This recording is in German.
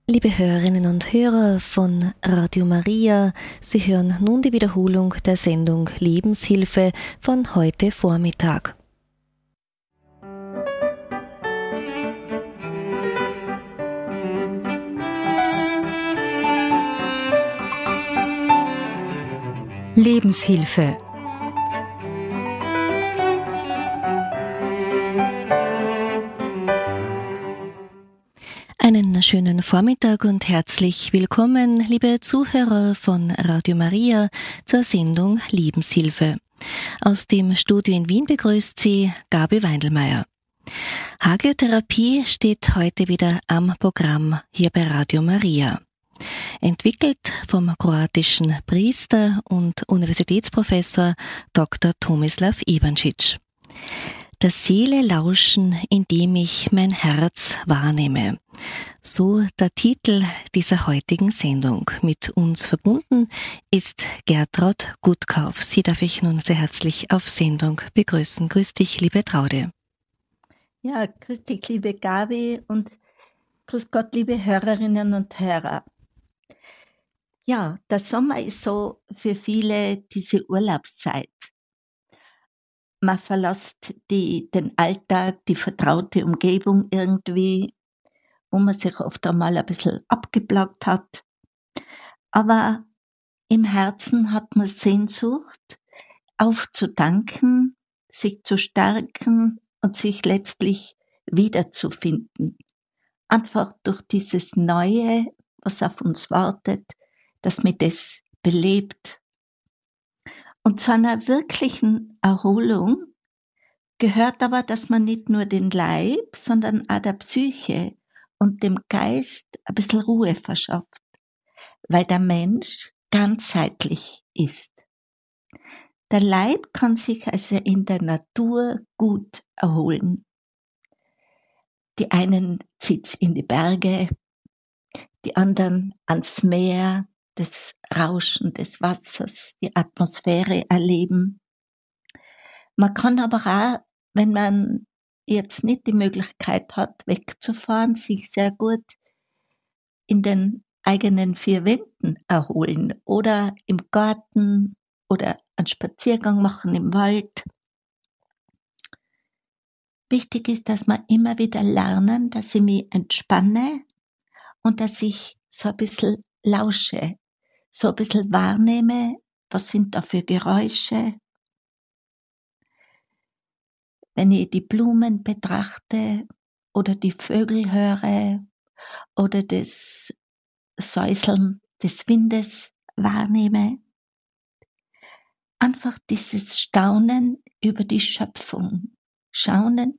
Liebe Hörerinnen und Hörer von Radio Maria, Sie hören nun die Wiederholung der Sendung Lebenshilfe von heute Vormittag. Lebenshilfe. Einen schönen Vormittag und herzlich willkommen, liebe Zuhörer von Radio Maria, zur Sendung Lebenshilfe. Aus dem Studio in Wien begrüßt Sie Gabi Weindelmeier. Hagiotherapie steht heute wieder am Programm hier bei Radio Maria. Entwickelt vom kroatischen Priester und Universitätsprofessor Dr. Tomislav Ivančić. Der Seele lauschen, indem ich mein Herz wahrnehme. So der Titel dieser heutigen Sendung. Mit uns verbunden ist Gertraud Gutkauf. Sie darf ich nun sehr herzlich auf Sendung begrüßen. Grüß dich, liebe Traude. Ja, grüß dich, liebe Gabi, und grüß Gott, liebe Hörerinnen und Hörer. Ja, der Sommer ist so für viele diese Urlaubszeit. Man verlässt den Alltag, die vertraute Umgebung irgendwie, wo man sich oft einmal ein bisschen abgeplagt hat. Aber im Herzen hat man Sehnsucht, aufzutanken, sich zu stärken und sich letztlich wiederzufinden. Einfach durch dieses Neue, was auf uns wartet, dass mir das belebt. Und zu einer wirklichen Erholung gehört aber, dass man nicht nur den Leib, sondern auch der Psyche und dem Geist ein bisschen Ruhe verschafft, weil der Mensch ganzheitlich ist. Der Leib kann sich also in der Natur gut erholen. Die einen zieht's in die Berge, die anderen ans Meer, das Rauschen des Wassers, die Atmosphäre erleben. Man kann aber auch, wenn man jetzt nicht die Möglichkeit hat, wegzufahren, sich sehr gut in den eigenen vier Wänden erholen oder im Garten oder einen Spaziergang machen im Wald. Wichtig ist, dass wir immer wieder lernen, dass ich mich entspanne und dass ich so ein bisschen lausche, so ein bisschen wahrnehme, was sind da für Geräusche. Wenn ich die Blumen betrachte oder die Vögel höre oder das Säuseln des Windes wahrnehme. Einfach dieses Staunen über die Schöpfung. Staunen